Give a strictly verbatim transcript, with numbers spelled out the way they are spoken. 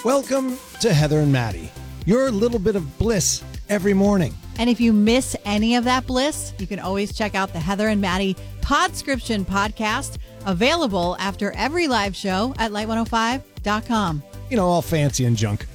Welcome to Heather and Maddie, your little bit of bliss every morning. And if you miss any of that bliss, you can always check out the Heather and Maddie Podscription podcast, available after every live show at light one oh five dot com. You know, all fancy and junk.